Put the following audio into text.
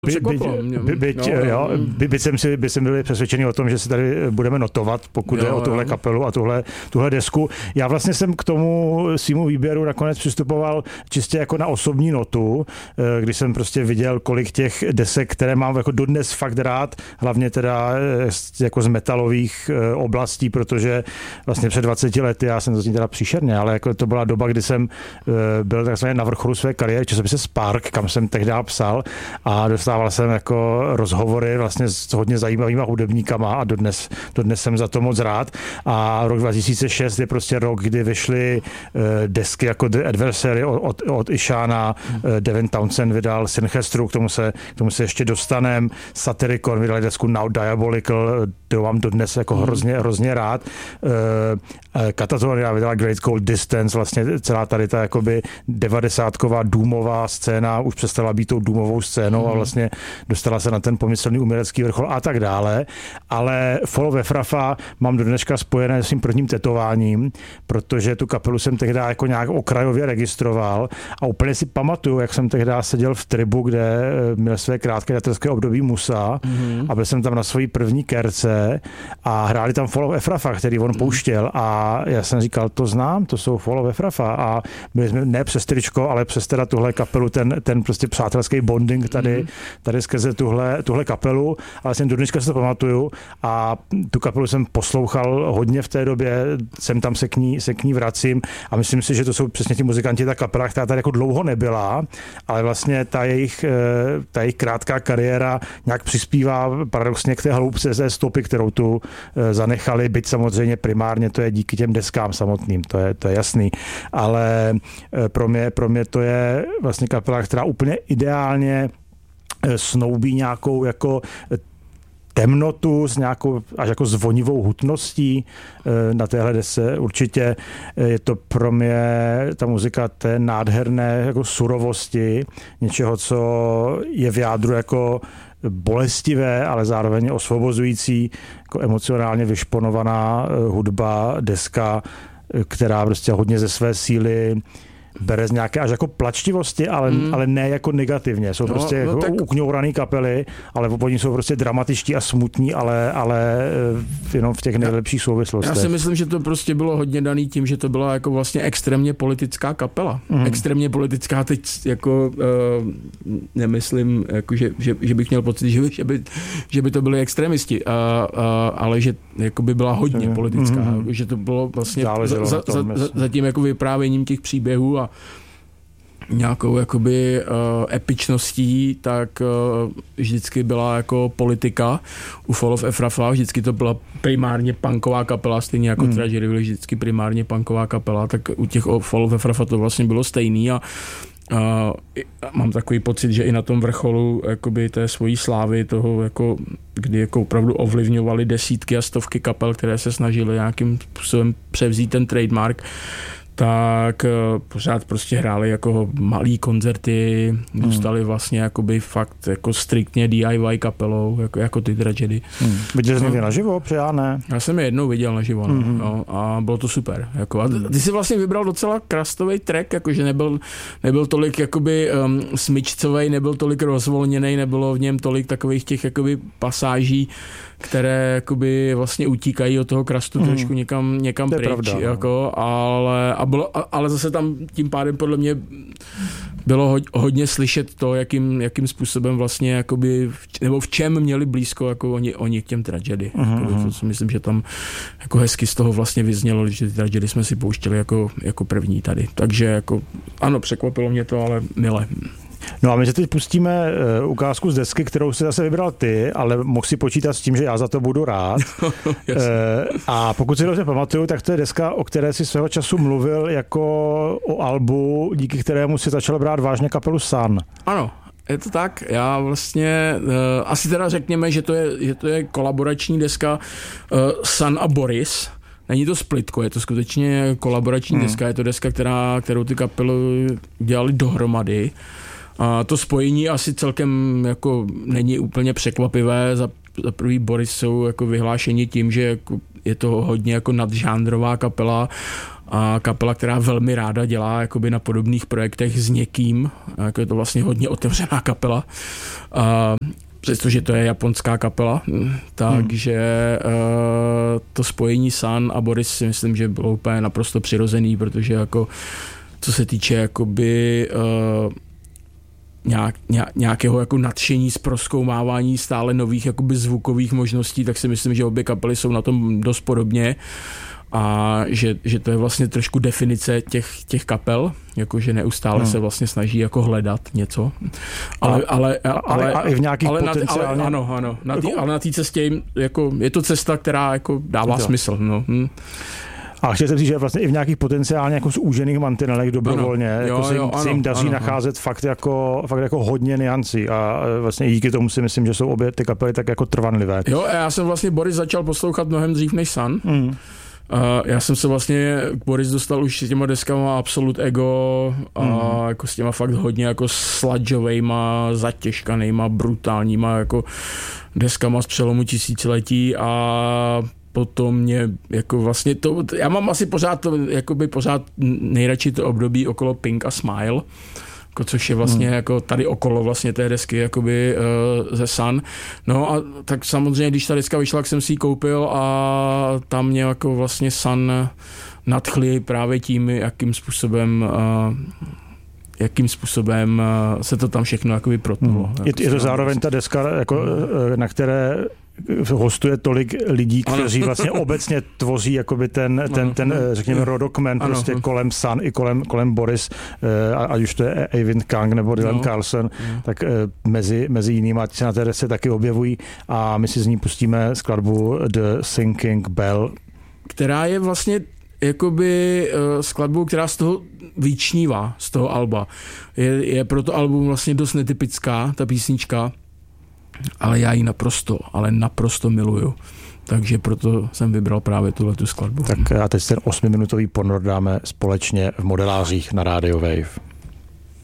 Byť jsem byl přesvědčený o tom, že se tady budeme notovat, pokud jde o tuhle kapelu a tuhle desku. Já vlastně jsem k tomu svýmu výběru nakonec přistupoval čistě jako na osobní notu, když jsem prostě viděl, kolik těch desek, které mám jako dodnes fakt rád, hlavně teda jako z metalových oblastí, protože vlastně před 20 lety, já jsem to teda příšerně, ale jako to byla doba, kdy jsem byl takzvaně na vrcholu své kariéry, časopise Spark, kam jsem tehdy psal a dostával jsem jako rozhovory vlastně s hodně zajímavýma hudebníkama a dodnes jsem za to moc rád. A rok 2006 je prostě rok, kdy vyšly desky jako The Adversary od Ishana, Devin Townsend vydal Synchestru, k tomu se ještě dostanem, Satyricon vydal desku Now Diabolical, to mám dodnes jako hrozně rád. Katatonia vydala Great Cold Distance, vlastně celá tady ta jakoby 90ková důmová scéna už přestala být tou důmovou scénou a vlastně dostala se na ten pomyslný umělecký vrchol a tak dále. Ale Fall of Ephrafa mám do dneška spojené s tím prvním tetováním, protože tu kapelu jsem tehdy jako nějak okrajově registroval a úplně si pamatuju, jak jsem tehdy seděl v tribu, kde měl své krátké datelské období Musa a byl jsem tam na svojí první kerce a hráli tam Fall of Ephrafa, který on pouštěl a já jsem říkal, to znám, to jsou Fall of Ephrafa a byli jsme ne přes tričko, ale přes teda tuhle kapelu, ten prostě přátelský bonding tady skrze tuhle kapelu, ale jsem do dneška si to pamatuju a tu kapelu jsem poslouchal hodně v té době, jsem tam se k ní vracím a myslím si, že to jsou přesně ti muzikanti, ta kapela, která tady jako dlouho nebyla, ale vlastně ta jejich krátká kariéra nějak přispívá paradoxně k té hloubce té stopy, kterou tu zanechali, byť samozřejmě primárně to je díky těm deskám samotným, to je jasný, ale pro mě to je vlastně kapela, která úplně ideálně snoubí nějakou jako temnotu s nějakou až jako zvonivou hutností na téhle desce. Určitě je to pro mě ta muzika té nádherné jako surovosti, něčeho, co je v jádru jako bolestivé, ale zároveň osvobozující, jako emocionálně vyšponovaná hudba, deska, která prostě hodně ze své síly bere z nějaké až jako plačtivosti, ale ne jako negativně. Jsou prostě jako ukňouraný kapely, ale oni jsou prostě dramatičtí a smutní, ale jenom v těch nejlepších souvislostech. Já si myslím, že to prostě bylo hodně daný tím, že to byla jako vlastně extrémně politická kapela. Extrémně politická teď jako nemyslím, jako, že bych měl pocit, že by to byli extremisti, ale že jako by byla hodně politická. Že to bylo vlastně za tím jako vyprávěním těch příběhů a nějakou jakoby epičností, tak vždycky byla jako politika u Fall of Ephrafa, vždycky to byla primárně punková kapela, stejně jako Tragedy byly vždycky primárně punková kapela, tak u těch Fall of Ephrafa to vlastně bylo stejný a mám takový pocit, že i na tom vrcholu jakoby té svojí slávy toho, jako, kdy jako opravdu ovlivňovali desítky a stovky kapel, které se snažily nějakým způsobem převzít ten trademark, tak pořád prostě hráli jako malý koncerty, zůstali vlastně jakoby fakt jako striktně DIY kapelou, jako ty Tragedy. Viděl jsi někdy naživo? Já ne. Já jsem je jednou viděl naživo, no, a bylo to super. Jako, a ty jsi vlastně vybral docela krastový track, jakože nebyl tolik jakoby smyčcovej, nebyl tolik rozvolněnej, nebylo v něm tolik takových těch jakoby pasáží, které jakoby vlastně utíkají od toho krastu trošku někam pryč, pravda, jako, ale zase tam tím pádem podle mě bylo hodně slyšet to, jakým způsobem vlastně jakoby, nebo v čem měli blízko jako oni k těm Tragedy. To si myslím, že tam jako hezky z toho vlastně vyznělo, že ty Tragedy jsme si pouštěli jako první tady. Takže jako ano, překvapilo mě to, ale milé. No a my se teď pustíme ukázku z desky, kterou si zase vybral ty, ale mohl si počítat s tím, že já za to budu rád. A pokud si dobře pamatuju, tak to je deska, o které si svého času mluvil jako o albu, díky kterému si začal brát vážně kapelu Sun. Ano. Je to tak, já vlastně asi teda řekněme, že to je kolaborační deska Sun a Boris. Není to splitko, je to skutečně kolaborační deska, je to deska, kterou ty kapely dělali dohromady. A to spojení asi celkem jako není úplně překvapivé. Za prvý Boris jsou jako vyhlášeni tím, že jako je to hodně jako nadžánrová kapela a kapela, která velmi ráda dělá jakoby na podobných projektech s někým, jako je to vlastně hodně otevřená kapela, přestože to je japonská kapela, takže to spojení Sun a Boris si myslím, že bylo úplně naprosto přirozený, protože jako co se týče jakoby nějakého jako nadšení z prozkoumávání stále nových jakoby zvukových možností, tak si myslím, že obě kapely jsou na tom dost podobně a že to je vlastně trošku definice těch kapel, jakože neustále se vlastně snaží jako hledat něco. Ale i v nějakých potenciálně... Ano. Ale na té cestě jako, je to cesta, která jako dává smysl. No. A chtěl jsem říct, že vlastně i v nějakých potenciálně jako zúžených mantinelech dobrovolně se jim daří nacházet fakt jako hodně niancí a vlastně díky tomu si myslím, že jsou obě ty kapely tak jako trvanlivé. Jo, já jsem vlastně Boris začal poslouchat mnohem dřív než Sun. Já jsem se vlastně Boris dostal už s těma deskama Absolute Ego a jako s těma fakt hodně jako sludgeovejma, zatěžkanejma, brutálníma jako deskama z přelomu tisíciletí a potom mě jako vlastně to, já mám asi pořád nejradši to období okolo Pink a Smile, jako což je vlastně jako tady okolo vlastně té desky jakoby ze Sun. No a tak samozřejmě, když ta deska vyšla, tak jsem si ji koupil a tam mě jako vlastně Sun nadchli právě tím, jakým způsobem se to tam všechno jakoby protnulo. Je to zároveň ta deska, jako, na které hostuje tolik lidí, kteří vlastně obecně tvoří jakoby ten řekněme rodokmen prostě kolem Sun i kolem Boris, ať už to je Eivind Kang nebo Dylan Carlson, tak mezi jinými se na té desce taky objevují a my si z ní pustíme skladbu The Sinking Bell, která je vlastně jakoby skladbou, která z toho vyčnívá, z toho alba. Je pro to album vlastně dost netypická, ta písnička, ale já ji naprosto miluju. Takže proto jsem vybral právě tuhletu skladbu. Tak a teď ten 8minutový ponor dáme společně v Modelářích na Radio Wave.